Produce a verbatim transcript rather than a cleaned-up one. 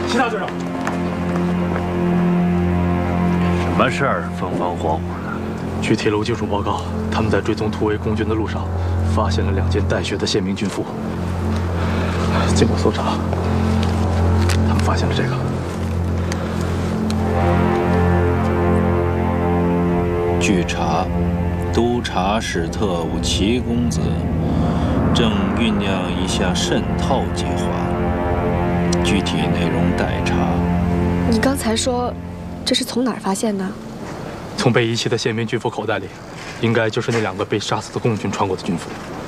其他队长。 什么事儿？风风火火的。 据铁路技术报告，他们在追踪突围共军的路上，发现了两件带血的宪兵军服。经过搜查，他们发现了这个。 据查，督察使特务齐公子正酝酿一项渗透计划，具体内容待查。 你刚才说，这是从哪儿发现的？ 从被遗弃的宪兵军服口袋里，应该就是那两个被杀死的共军穿过的军服。